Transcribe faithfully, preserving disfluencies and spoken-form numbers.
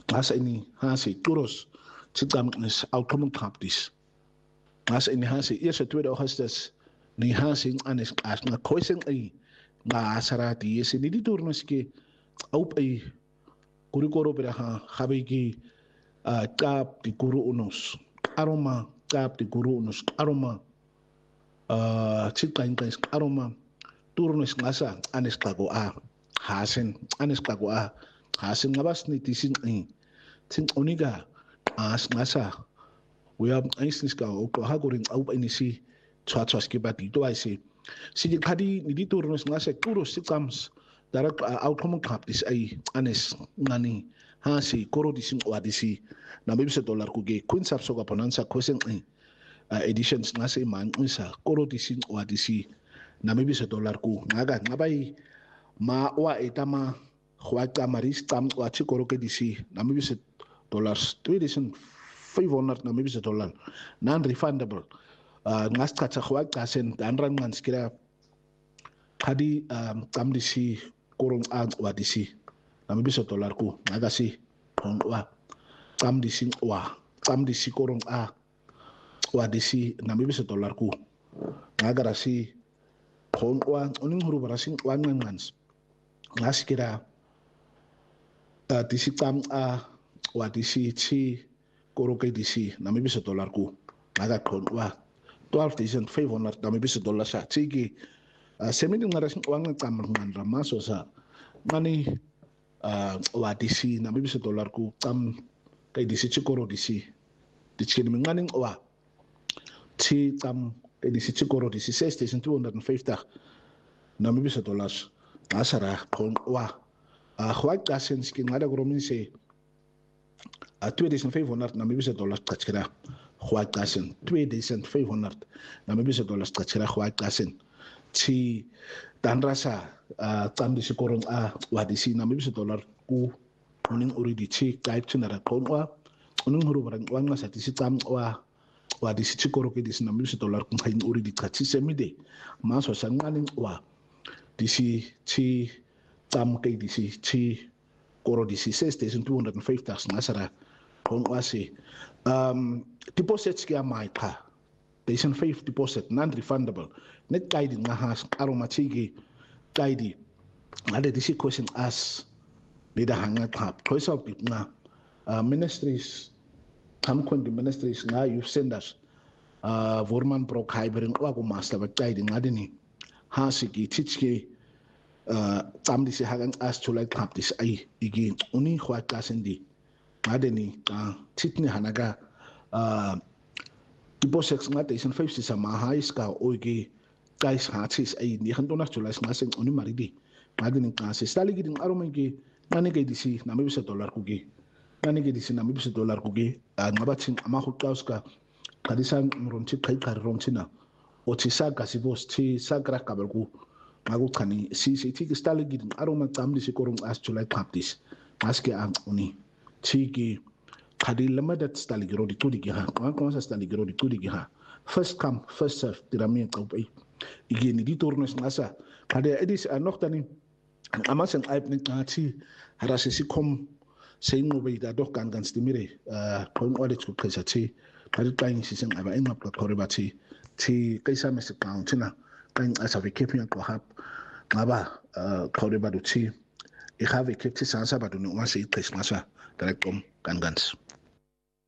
Asa ini hasi turos cicam nis outcome kaptis. Asa ini hasi iya sa tweede Augustus ni hasi anis as nga koiseng ay nga asarati yes ni di turnos ke aup ay kurikoro pera ha habi ki cap di guru unos aroma cap di guru unos aroma cicam kais aroma turnos ngasa anis klago a hasen anis klago a hasen ngabas ni tisin ay tin oniga as ngasa we have aisis ka o ha goring au ini si twa twa ski ba dito ai si si kadi ni dito nos ngasa turo si comes darak outcome cap is ai anes ngani ha si koro di sin wa di si na maybe sa dollar ku ge queen sap so ka ponansa question editions ngasa man isa koro di sin wa di si na maybe sa dollar ku ngaga ngabai ma wa etama khwa kamaris tam wa chi koro ke di si na maybe sa dollars two thousand five hundred na maybe sa dollar non refundable ngas ka tsa khwa ka sen dan ran ngan skira khadi tam di si korong a wa di si na maybe sa dollar ku ngaga si on wa tam di si wa tam di si korong a wa di si na maybe sa dollar ku ngaga ra si on wa oning huru bara sing wa ngan ngan ngas kira di si tam a wa di si chi koro ke di si na maybe sa dollar ku aga kon wa twelve thousand five hundred na maybe sa dollar sa chigi semini ngara sing wang tam ngan ramaso sa mani wa di si na maybe sa dollar ku tam ke di si chi koro di si di chi ni ngani wa chi tam ke di si chi koro di si six thousand two hundred fifty na maybe sa dollars asara kon wa khwa ka sen skin ngada goro min se a two thousand five hundred na maybe sa dollars kachira khwa kasen two thousand five hundred na maybe sa dollars kachira khwa kasen chi tanrasa tam di sikorong a wa di si na maybe sa dollar ku uning uri di chi kai chinara konwa uning huru barang wanga sa di si tam wa wa di si chikoro ke di si na maybe sa dollar ku hain uri di kachi semide maso sa nganing wa di si chi tam ke di si chi koro di si six thousand two hundred fifty ngasara on wasi um deposits kya mai pa station five deposit non refundable net guide nga has aroma chigi guide ade disi question as leader hanga tap choice of nga ministries kam kon the ministries nga you send us uh vorman pro hybrid wa ko master ba guide nga dini ha sigi tichke uh tam disi hagang as to like tap this ai igi uni khwa kasendi adeni ka titni hanaga uh deposits nga station five si sama high ska oigi guys hatis ay ni handona chulas nga sing uni maridi adeni ka si stali giding aromegi ngani ke disi na maybe sa dollar kugi ngani ke disi na maybe sa dollar kugi ngabatin ama khutauska kadisan mronti kai kar rontina otisa gasibos ti sagra kabalku ngaku khani si si ti stali giding aroma tamdi si korong as chulai kaptis aske ang uni chiki kadi lamadat stali giro di tudi ha kan kan sa stali giro di tudi ha first come first serve dirami ka pai igeni di turnos ngasa kadi edis anoktani amasen aip ni ngati harase si kom sei ngobe da dok kan gan stimire kon audit ku kesa chi kadi kain si sen aba inga platform ba chi chi kaisa mes account na kain asa we keeping ko hap ngaba kore ba du chi I have a kiti sansa ba du no ma sei kesa ngasa Telekom kan gans